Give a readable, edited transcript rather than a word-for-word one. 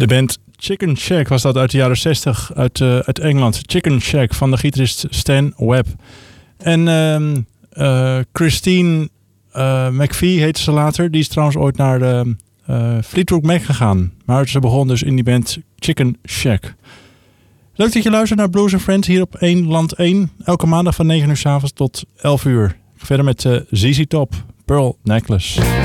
De band Chicken Shack was dat uit de jaren 60 uit Engeland. Chicken Shack van de gitarist Stan Webb. En Christine McVie heette ze later. Die is trouwens ooit naar de Fleetwood Mac gegaan. Maar ze begon dus in die band Chicken Shack. Leuk dat je luistert naar Blues & Friends hier op 1 Land 1. Elke maandag van 9 uur 's avonds tot 11 uur. Verder met ZZ Top, Pearl Necklace.